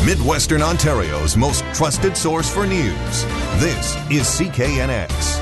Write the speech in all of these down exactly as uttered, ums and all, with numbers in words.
Midwestern Ontario's most trusted source for news. This is C K N X.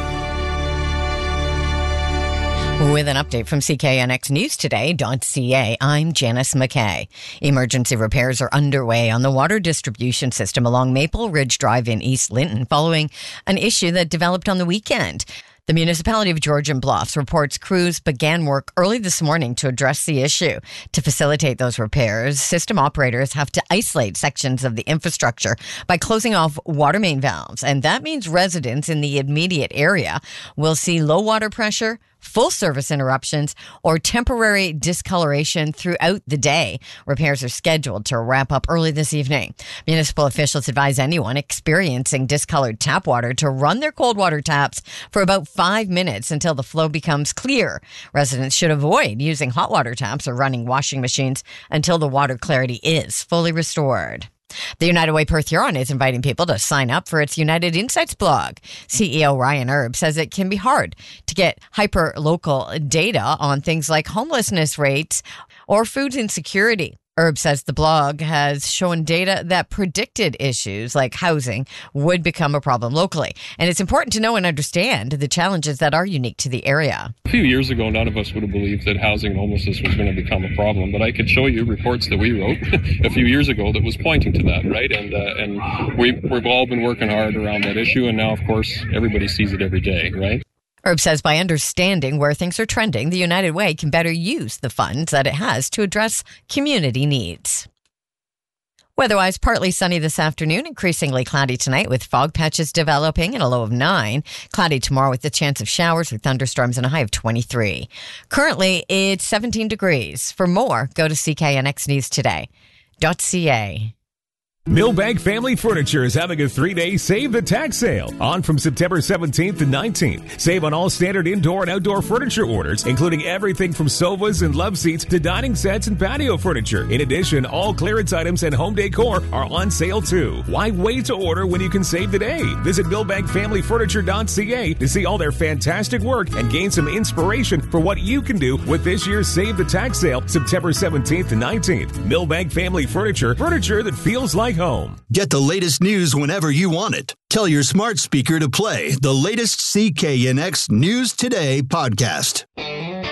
With an update from C K N X News Today dot C A, I'm Janice McKay. Emergency repairs are underway on the water distribution system along Maple Ridge Drive in East Linton following an issue that developed on the weekend. The municipality of Georgian Bluffs reports crews began work early this morning to address the issue. To facilitate those repairs, system operators have to isolate sections of the infrastructure by closing off water main valves. And that means residents in the immediate area will see low water pressure, full service interruptions, or temporary discoloration throughout the day. Repairs are scheduled to wrap up early this evening. Municipal officials advise anyone experiencing discolored tap water to run their cold water taps for about five minutes until the flow becomes clear. Residents should avoid using hot water taps or running washing machines until the water clarity is fully restored. The United Way Perth Huron is inviting people to sign up for its United Insights blog. C E O Ryan Erb says it can be hard to get hyper-local data on things like homelessness rates or food insecurity. Erb says the blog has shown data that predicted issues like housing would become a problem locally. And it's important to know and understand the challenges that are unique to the area. A few years ago, none of us would have believed that housing and homelessness was going to become a problem. But I could show you reports that we wrote a few years ago that was pointing to that, right? And uh, and we, we've all been working hard around that issue. And now, of course, everybody sees it every day, right? Erb says by understanding where things are trending, the United Way can better use the funds that it has to address community needs. Weatherwise, partly sunny this afternoon, increasingly cloudy tonight with fog patches developing and a low of nine. Cloudy tomorrow with the chance of showers with thunderstorms and a high of twenty-three. Currently, it's seventeen degrees. For more, go to C K N X News Today dot C A. Millbank Family Furniture is having a three-day Save the Tax sale on from September seventeenth to nineteenth. Save on all standard indoor and outdoor furniture orders, including everything from sofas and love seats to dining sets and patio furniture. In addition, all clearance items and home decor are on sale too. Why wait to order when you can save today? Visit Millbank Family Furniture dot C A to see all their fantastic work and gain some inspiration for what you can do with this year's Save the Tax sale, September seventeenth to nineteenth. Millbank Family Furniture, furniture that feels like home. Get the latest news whenever you want it. Tell your smart speaker to play the latest C K N X News Today podcast.